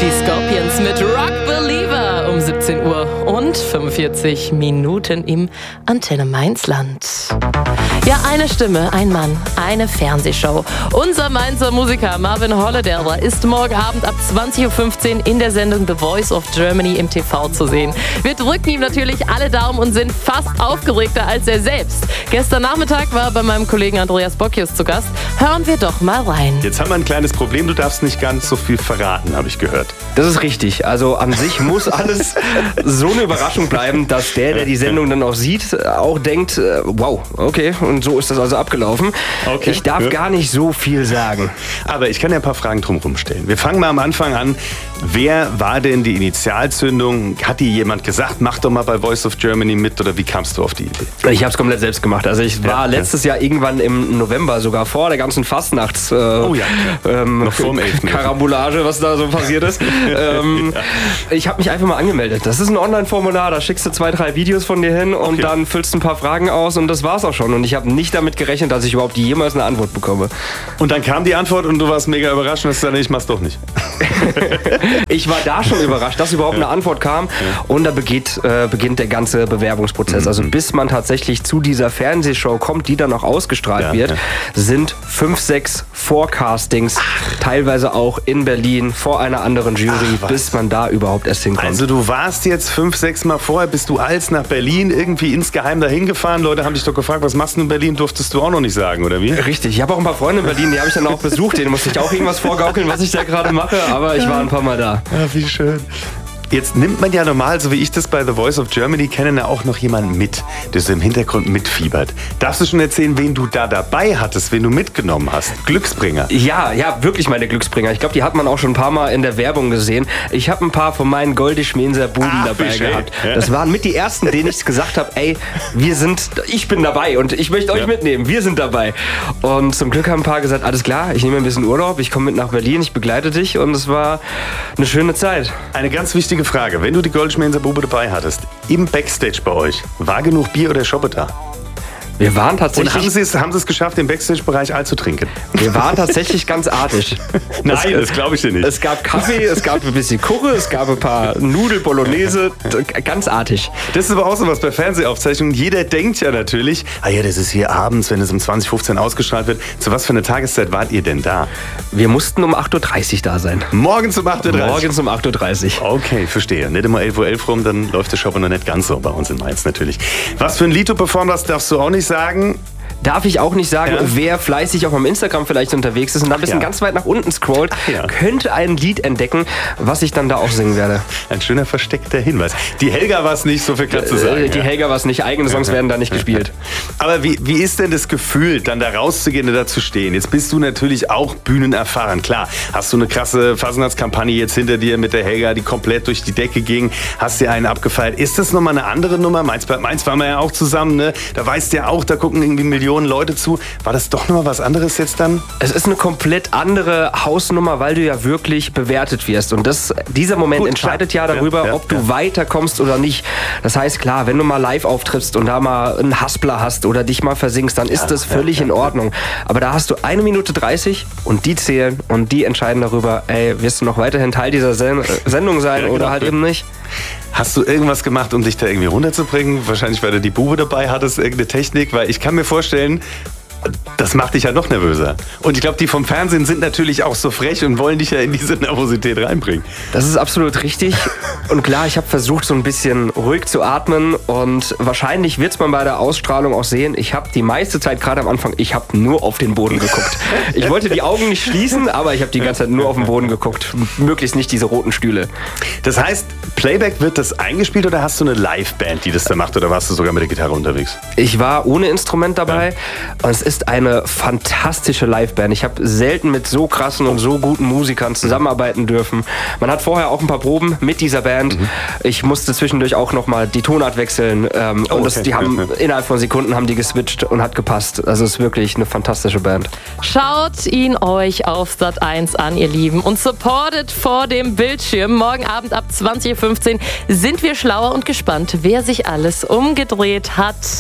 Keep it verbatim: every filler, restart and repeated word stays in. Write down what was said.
Die Scorpions mit Rock Believer um siebzehn Uhr und fünfundvierzig Minuten im Antenne Mainzland. Ja, eine Stimme, ein Mann, eine Fernsehshow. Unser Mainzer Musiker Marvin Hollederer ist morgen Abend ab zwanzig Uhr fünfzehn in der Sendung The Voice of Germany im T V zu sehen. Wir drücken ihm natürlich alle Daumen und sind fast aufgeregter als er selbst. Gestern Nachmittag war er bei meinem Kollegen Andreas Bockius zu Gast. Hören wir doch mal rein. Jetzt haben wir ein kleines Problem, du darfst nicht ganz so viel verraten, habe ich gehört. Das ist richtig. Also an sich muss alles so eine Überraschung bleiben, dass der, der die Sendung dann auch sieht, auch denkt, äh, wow, okay, und so ist das also abgelaufen. Okay. Ich darf ja. gar nicht so viel sagen. Aber ich kann ja ein paar Fragen drumherum stellen. Wir fangen mal am Anfang an. Wer war denn die Initialzündung? Hat dir jemand gesagt, mach doch mal bei Voice of Germany mit, oder wie kamst du auf die Idee? Ich habe es komplett selbst gemacht. Also ich war ja, letztes ja. Jahr irgendwann im November, sogar vor der ganzen Fastnachts äh, oh ja, ja. Ähm, noch vorm elften Karambolage, was da so passiert ist. ähm, ja. Ich habe mich einfach mal angemeldet. Das ist ein Online-Formular, da schickst du zwei, drei Videos von dir hin und okay. dann füllst du ein paar Fragen aus und das war's auch schon. Und ich habe nicht damit gerechnet, dass ich überhaupt jemals eine Antwort bekomme. Und dann kam die Antwort und du warst mega überrascht und hast gesagt, ich mach's doch nicht. Ich war da schon überrascht, dass überhaupt eine Antwort kam. Und da beginnt, äh, beginnt der ganze Bewerbungsprozess. Mhm. Also bis man tatsächlich zu dieser Fernsehshow kommt, die dann noch ausgestrahlt ja, wird, ja. sind fünf, sechs Forecastings, Ach. teilweise auch in Berlin vor einer anderen Jury, Ach, bis man da überhaupt erst hinkommt. Also du warst jetzt fünf, sechs Mal vorher, bist du als nach Berlin irgendwie insgeheim dahin gefahren. Leute haben dich doch gefragt, was machst du in Berlin? Durftest du auch noch nicht sagen, oder wie? Richtig, ich habe auch ein paar Freunde in Berlin, die habe ich dann auch besucht. Denen musste ich auch irgendwas vorgaukeln, was ich da gerade mache, aber ich war ein paar Mal da. Ja, wie schön. Jetzt nimmt man ja normal, so wie ich das bei The Voice of Germany kenne, ja auch noch jemanden mit, der so im Hintergrund mitfiebert. Darfst du schon erzählen, wen du da dabei hattest, wen du mitgenommen hast? Glücksbringer. Ja, ja, wirklich meine Glücksbringer. Ich glaube, die hat man auch schon ein paar Mal in der Werbung gesehen. Ich habe ein paar von meinen Goldisch-Menser Buben Ach, dabei gehabt. Ja. Das waren mit die ersten, denen ich gesagt habe, ey, wir sind, ich bin dabei und ich möchte euch ja. mitnehmen. Wir sind dabei. Und zum Glück haben ein paar gesagt, alles klar, ich nehme ein bisschen Urlaub, ich komme mit nach Berlin, ich begleite dich und es war eine schöne Zeit. Eine ganz wichtige Frage. Wenn du die Goldisch-Menser Bube dabei hattest, im Backstage bei euch, war genug Bier oder Schoppe da? Wir waren tatsächlich... Und haben sie es, haben sie es geschafft, im Backstage-Bereich all zu trinken? Wir waren tatsächlich ganz artig. Nein, es, das glaube ich dir nicht. Es gab Kaffee, es gab ein bisschen Kuche, es gab ein paar Nudel, Bolognese, ganz artig. Das ist aber auch so was bei Fernsehaufzeichnungen. Jeder denkt ja natürlich, ah ja, das ist hier abends, wenn es um zwanzig Uhr fünfzehn ausgestrahlt wird. Zu was für einer Tageszeit wart ihr denn da? Wir mussten um acht Uhr dreißig da sein. Morgens um acht Uhr dreißig? Morgens um acht Uhr dreißig. Okay, verstehe. Nicht immer elf Uhr elf rum, dann läuft der Shop noch nicht ganz so bei uns in Mainz natürlich. Was für ein Lied du performt hast, darfst du auch nicht sagen. Darf ich auch nicht sagen. Ja. Wer fleißig auf meinem Instagram vielleicht unterwegs ist und da ein bisschen ja. ganz weit nach unten scrollt, ja. könnte ein Lied entdecken, was ich dann da auch singen werde. Ein schöner versteckter Hinweis. Die Helga war es nicht, so viel kannst du sagen. Äh, die ja. Helga war es nicht, eigene Songs werden da nicht gespielt. Aber wie, wie ist denn das Gefühl, dann da rauszugehen und da zu stehen? Jetzt bist du natürlich auch bühnenerfahren. Klar, hast du eine krasse Fasnachtskampagne jetzt hinter dir mit der Helga, die komplett durch die Decke ging, hast dir einen abgefeiert. Ist das nochmal eine andere Nummer? Mainz, bei Mainz waren wir ja auch zusammen, ne? Da weißt du ja auch, da gucken irgendwie Millionen Leute zu. War das doch noch was anderes jetzt dann? Es ist eine komplett andere Hausnummer, weil du ja wirklich bewertet wirst. Und das, dieser Moment Gut, entscheidet klar. ja darüber, ja, ja, ob du ja. weiterkommst oder nicht. Das heißt, klar, wenn du mal live auftrittst und da mal einen Haspler hast oder dich mal versingst, dann ist ja, das völlig ja, ja, in Ordnung. Aber da hast du eine Minute dreißig und die zählen und die entscheiden darüber, ey, wirst du noch weiterhin Teil dieser Sen- Sendung sein ja, genau. oder halt eben nicht. Hast du irgendwas gemacht, um dich da irgendwie runterzubringen? Wahrscheinlich, weil du die Bube dabei hattest, irgendeine Technik, weil ich kann mir vorstellen, das macht dich ja noch nervöser. Und ich glaube, die vom Fernsehen sind natürlich auch so frech und wollen dich ja in diese Nervosität reinbringen. Das ist absolut richtig. Und klar, ich habe versucht, so ein bisschen ruhig zu atmen. Und wahrscheinlich wird es man bei der Ausstrahlung auch sehen. Ich habe die meiste Zeit, gerade am Anfang, ich habe nur auf den Boden geguckt. Ich wollte die Augen nicht schließen, aber ich habe die ganze Zeit nur auf den Boden geguckt. Möglichst nicht diese roten Stühle. Das heißt, Playback wird das eingespielt oder hast du eine Liveband, die das da macht? Oder warst du sogar mit der Gitarre unterwegs? Ich war ohne Instrument dabei. Ja. Und es ist eine fantastische Liveband. Ich habe selten mit so krassen und so guten Musikern zusammenarbeiten dürfen. Man hat vorher auch ein paar Proben mit dieser Band. Mhm. Ich musste zwischendurch auch nochmal die Tonart wechseln. Ähm, oh, und das, okay. die haben innerhalb von Sekunden haben die geswitcht und hat gepasst. Also es ist wirklich eine fantastische Band. Schaut ihn euch auf Sat eins an, ihr Lieben. Und supportet vor dem Bildschirm. Morgen Abend ab zwanzig Uhr fünfzehn sind wir schlauer und gespannt, wer sich alles umgedreht hat.